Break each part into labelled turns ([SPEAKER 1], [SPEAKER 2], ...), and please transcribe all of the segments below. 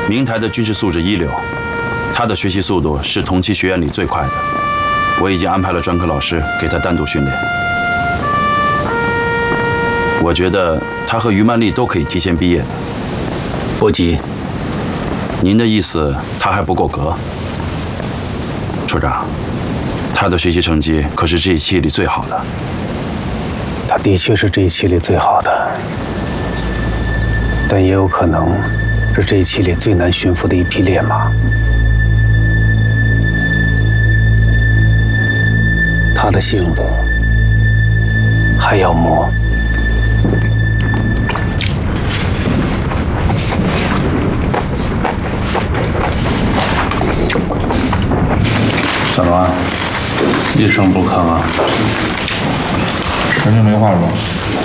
[SPEAKER 1] 明台的军事素质一流，他的学习速度是同期学员里最快的。我已经安排了专科老师给他单独训练。我觉得他和于曼丽都可以提前毕业的。
[SPEAKER 2] 不急。
[SPEAKER 1] 您的意思，他还不够格？处长，他的学习成绩可是这一期里最好的。
[SPEAKER 2] 他的确是这一期里最好的，但也有可能是这一期里最难驯服的一匹烈马。他的性子还要磨。怎么了？一声不吭啊？
[SPEAKER 3] 神经没话说。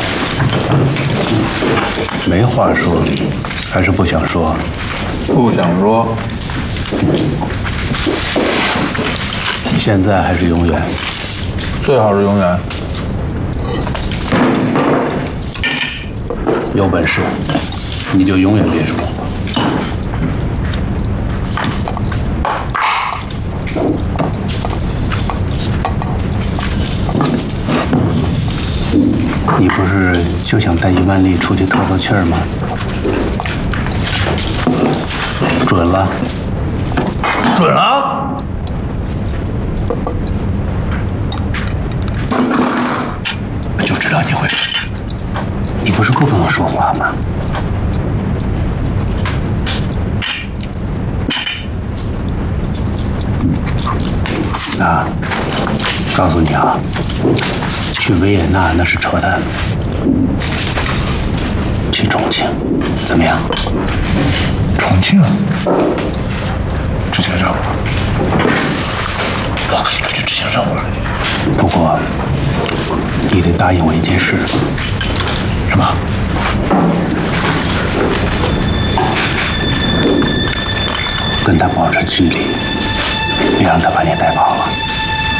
[SPEAKER 2] 没话说，还是不想说？
[SPEAKER 3] 不想说。
[SPEAKER 2] 现在还是永远？
[SPEAKER 3] 最好是永远。
[SPEAKER 2] 有本事，你就永远别说。你不是就想带于曼丽出去透透气儿吗？准了。
[SPEAKER 3] 准了。
[SPEAKER 2] 我就知道你会准。你不是不跟我说话吗？啊，告诉你啊，去维也纳那是扯淡，去重庆怎么样？
[SPEAKER 3] 重庆，执行任务。我可以出去执行任务了。
[SPEAKER 2] 不过，你得答应我一件事。
[SPEAKER 3] 什么？
[SPEAKER 2] 跟他保持距离，别让他把你带跑了。